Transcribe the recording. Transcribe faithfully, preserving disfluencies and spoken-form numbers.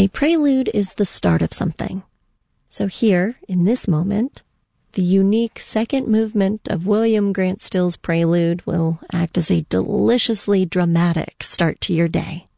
A prelude is the start of something. So here, in this moment, the unique second movement of William Grant Still's Prelude will act as a deliciously dramatic start to your day.